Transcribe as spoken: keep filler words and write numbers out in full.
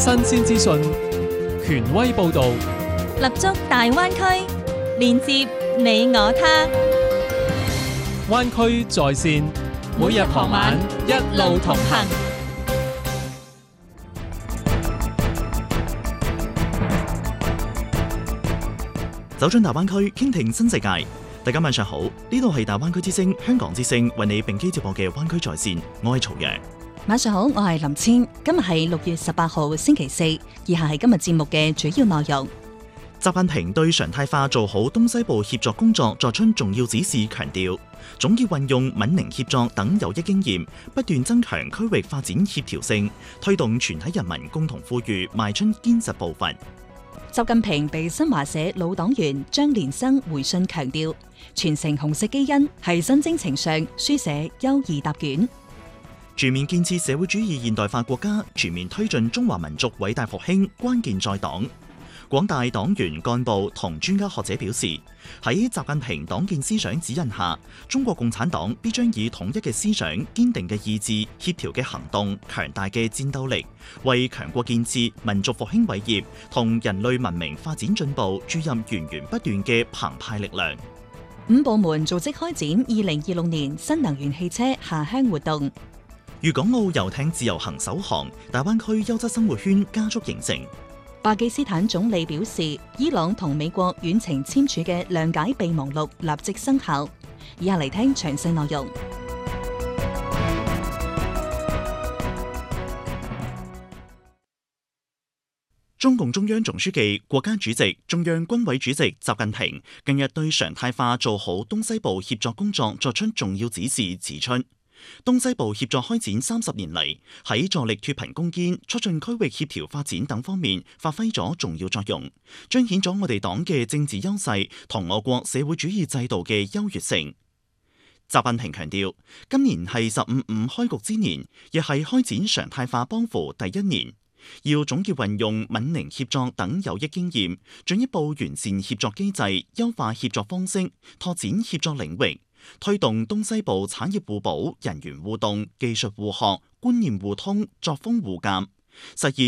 新鮮資訊，權威報導， 立足大灣區，連接你我他。 灣區在線，每日傍晚一路同行。 走進大灣區，傾聽新世界。大家晚上好，呢度係大灣區之聲香港之聲為你並機接播嘅灣區在線，我係曹陽。 晚上好，我係林千。今日係六月十八號星期四，以下係今日節目嘅主要內容。 習近平對常態化做好東西部協作工作作出重要指示，強調總要運用閩寧協作等有益經驗，不斷增強區域發展協調性，推動全體人民共同富裕邁出堅實步伐。 習近平被新華社老黨員張連生回信強調，傳承紅色基因係新征程上書寫優異答卷。 全面建設社會主義現代化國家，全面推進中華民族偉大復興，關鍵在黨。廣大黨員幹部同專家學者表示，喺習近平黨建思想指引下，中國共產黨必將以統一嘅思想、堅定嘅意志、協調嘅行動、強大嘅戰鬥力，為強國建設、民族復興偉業同人類文明發展進步注入源源不斷嘅澎湃力量。 五部門組織開展二零二六年新能源汽車下鄉活動。 粵港澳遊艇自由行首航，大灣區優質生活圈加速形成。 巴基斯坦總理表示，伊朗同美國遠程簽署嘅諒解備忘錄立即生效。以下嚟聽詳細內容。 中共中央總書記、國家主席、中央軍委主席習近平近日對常態化做好東西部協作工作作出重要指示，指出東西部協作開展三十年嚟，喺助力脫貧攻堅、促進區域協調發展等方面發揮咗重要作用，彰顯咗我哋黨嘅政治優勢同我國社會主義制度嘅優越性。習近平強調，今年係十五五開局之年，亦係開展常態化幫扶第一年，要總結運用閩寧協作等有益經驗，進一步完善協作機制，優化協作方式，拓展協作領域，推動東西部產業互補、人員互動、技術互學、觀念互通、作風互鑒，實現